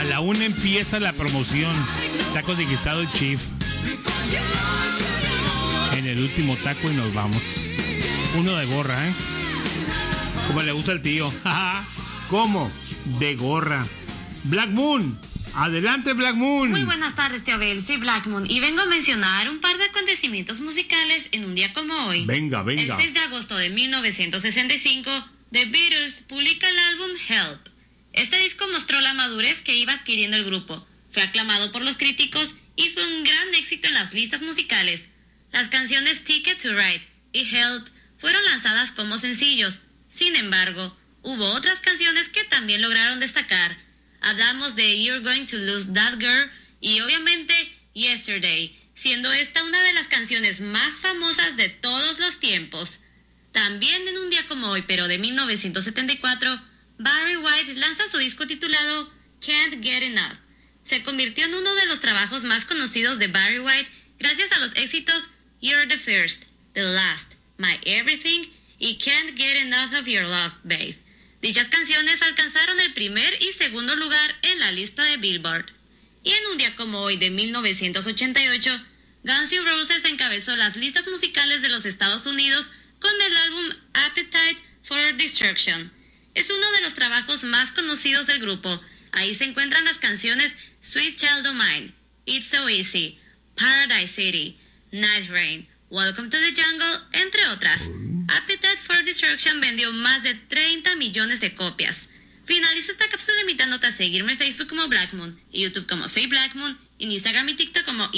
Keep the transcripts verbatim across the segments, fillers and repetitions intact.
la una empieza la promoción. Tacos de guisado Chief. En el último taco y nos vamos. Uno de gorra, ¿eh? Como le gusta al tío. ¿Cómo? De gorra. Black Moon. Adelante, Black Moon. Muy buenas tardes, tío Abel. Soy Black Moon y vengo a mencionar un par de acontecimientos musicales en un día como hoy. Venga, venga. El seis de agosto de mil novecientos sesenta y cinco, The Beatles publica el álbum Help. Este disco mostró la madurez que iba adquiriendo el grupo. Fue aclamado por los críticos y fue un gran éxito en las listas musicales. Las canciones Ticket to Ride y Help fueron lanzadas como sencillos. Sin embargo, hubo otras canciones que también lograron destacar. Hablamos de You're Going to Lose That Girl y obviamente Yesterday, siendo esta una de las canciones más famosas de todos los tiempos. También en un día como hoy, pero de mil novecientos setenta y cuatro, Barry White lanza su disco titulado Can't Get Enough. Se convirtió en uno de los trabajos más conocidos de Barry White gracias a los éxitos You're the First, The Last, My Everything y Can't Get Enough of Your Love, Babe. Dichas canciones alcanzaron el primer y segundo lugar en la lista de Billboard. Y en un día como hoy de mil novecientos ochenta y ocho, Guns N' Roses encabezó las listas musicales de los Estados Unidos con el álbum Appetite for Destruction. Es uno de los trabajos más conocidos del grupo. Ahí se encuentran las canciones Sweet Child O' Mine, It's So Easy, Paradise City, Night Rain, Welcome to the Jungle, entre otras. Appetite for Destruction vendió más de treinta millones de copias. Finalizo esta cápsula invitándote a seguirme en Facebook como Black Moon, y YouTube como Soy Black Moon, en Instagram y TikTok como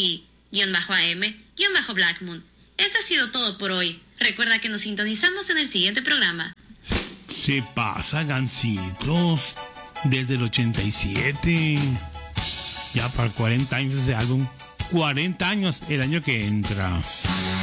i-am-black Moon. Eso ha sido todo por hoy. Recuerda que nos sintonizamos en el siguiente programa. Se pasa, Gancitos. Desde el ochenta y siete. Ya para cuarenta años ese álbum. cuarenta años el año que entra.